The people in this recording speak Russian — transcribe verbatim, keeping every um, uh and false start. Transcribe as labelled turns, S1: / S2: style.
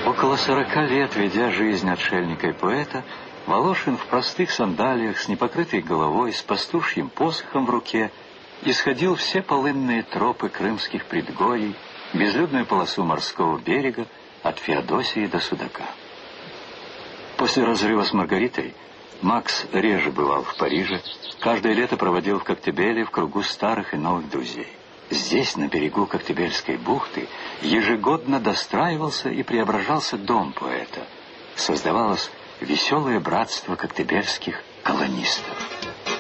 S1: Около сорока лет, ведя жизнь отшельника и поэта, Волошин в простых сандалиях, с непокрытой головой, с пастушьим посохом в руке, исходил все полынные тропы крымских предгорий, безлюдную полосу морского берега, от Феодосии до Судака. После разрыва с Маргаритой Макс реже бывал в Париже, каждое лето проводил в Коктебеле в кругу старых и новых друзей. Здесь, на берегу Коктебельской бухты, ежегодно достраивался и преображался дом поэта. Создавалось веселое братство коктебельских колонистов.